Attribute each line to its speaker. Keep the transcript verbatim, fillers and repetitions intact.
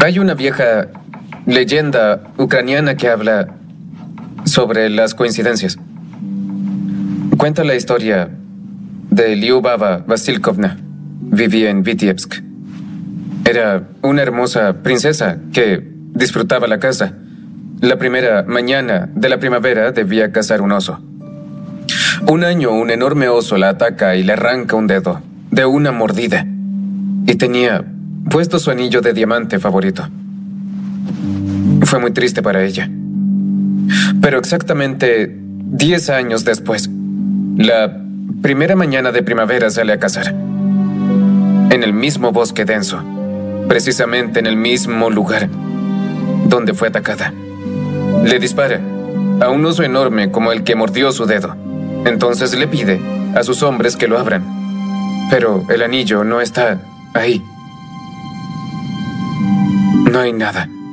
Speaker 1: Hay una vieja leyenda ucraniana que habla sobre las coincidencias. Cuenta la historia de Lyubava Vasilkovna. Vivía en Vitebsk. Era una hermosa princesa que disfrutaba la caza. La primera mañana de la primavera debía cazar un oso. Un año un enorme oso la ataca y le arranca un dedo de una mordida. Y tenía puesto su anillo de diamante favorito. Fue muy triste para ella. Pero exactamente diez años después, la primera mañana de primavera sale a cazar. En el mismo bosque denso, precisamente en el mismo lugar donde fue atacada. Le dispara a un oso enorme como el que mordió su dedo. Entonces le pide a sus hombres que lo abran. Pero el anillo no está ahí. No hay nada.